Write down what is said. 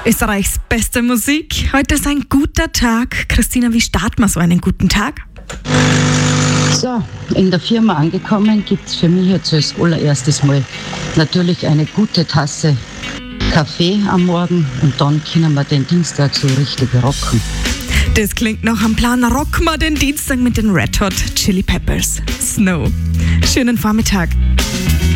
Österreichs beste Musik. Heute ist ein guter Tag. Christina, wie starten wir so einen guten Tag? So, in der Firma angekommen gibt es für mich jetzt als allererstes Mal natürlich eine gute Tasse Kaffee am Morgen und dann können wir den Dienstag so richtig rocken. Das klingt nach einem Plan. Rocken wir den Dienstag mit den Red Hot Chili Peppers. Snow. Schönen Vormittag.